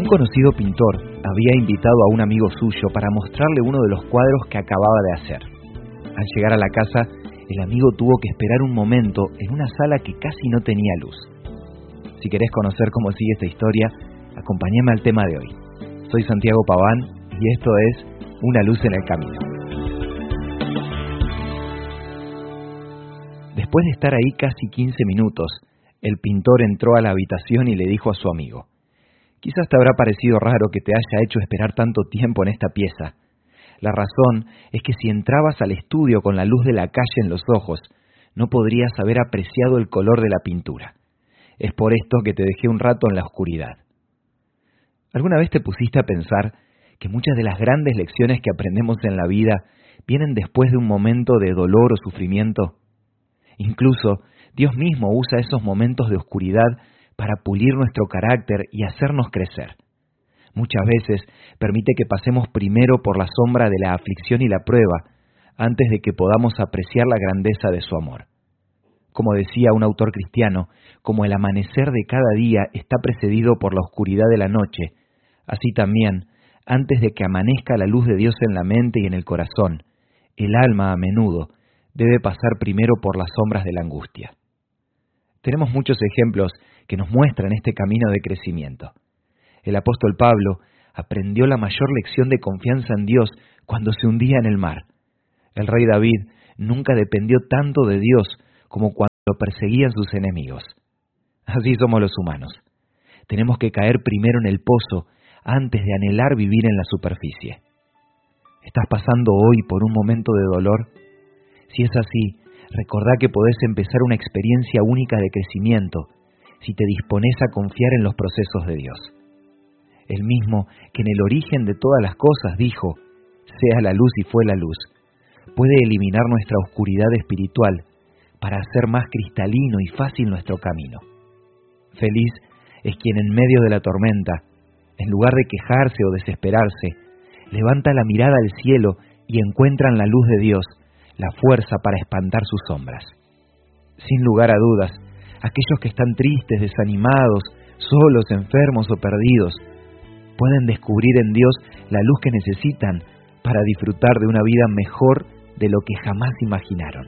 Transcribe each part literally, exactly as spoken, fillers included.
conocido pintor había invitado a un amigo suyo para mostrarle uno de los cuadros que acababa de hacer. Al llegar a la casa, el amigo tuvo que esperar un momento en una sala que casi no tenía luz. Si querés conocer cómo sigue esta historia, acompáñame al tema de hoy. Soy Santiago Paván y esto es Una luz en el camino. Después de estar ahí casi quince minutos, el pintor entró a la habitación y le dijo a su amigo: «Quizás te habrá parecido raro que te haya hecho esperar tanto tiempo en esta pieza. La razón es que si entrabas al estudio con la luz de la calle en los ojos, no podrías haber apreciado el color de la pintura. Es por esto que te dejé un rato en la oscuridad». ¿Alguna vez te pusiste a pensar que muchas de las grandes lecciones que aprendemos en la vida vienen después de un momento de dolor o sufrimiento? Incluso Dios mismo usa esos momentos de oscuridad para pulir nuestro carácter y hacernos crecer. Muchas veces permite que pasemos primero por la sombra de la aflicción y la prueba, antes de que podamos apreciar la grandeza de su amor. Como decía un autor cristiano, como el amanecer de cada día está precedido por la oscuridad de la noche, así también, antes de que amanezca la luz de Dios en la mente y en el corazón, el alma a menudo debe pasar primero por las sombras de la angustia. Tenemos muchos ejemplos que nos muestran este camino de crecimiento. El apóstol Pablo aprendió la mayor lección de confianza en Dios cuando se hundía en el mar. El rey David nunca dependió tanto de Dios como cuando lo perseguían sus enemigos. Así somos los humanos. Tenemos que caer primero en el pozo antes de anhelar vivir en la superficie. ¿Estás pasando hoy por un momento de dolor? Si es así, recordá que podés empezar una experiencia única de crecimiento si te dispones a confiar en los procesos de Dios. El mismo que en el origen de todas las cosas dijo: «Sea la luz y fue la luz», puede eliminar nuestra oscuridad espiritual para hacer más cristalino y fácil nuestro camino. Feliz es quien en medio de la tormenta, en lugar de quejarse o desesperarse, levanta la mirada al cielo y encuentra en la luz de Dios la fuerza para espantar sus sombras. Sin lugar a dudas, aquellos que están tristes, desanimados, solos, enfermos o perdidos, pueden descubrir en Dios la luz que necesitan para disfrutar de una vida mejor de lo que jamás imaginaron.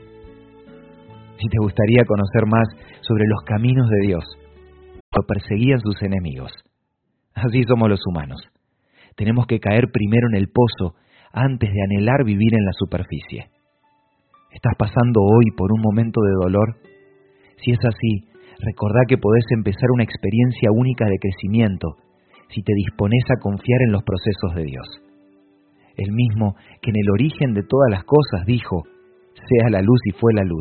Si te gustaría conocer más sobre los caminos de Dios, lo perseguían sus enemigos. Así somos los humanos. Tenemos que caer primero en el pozo antes de anhelar vivir en la superficie. ¿Estás pasando hoy por un momento de dolor? Si es así, recordá que podés empezar una experiencia única de crecimiento si te dispones a confiar en los procesos de Dios. El mismo que en el origen de todas las cosas dijo: «Sea la luz y fue la luz»,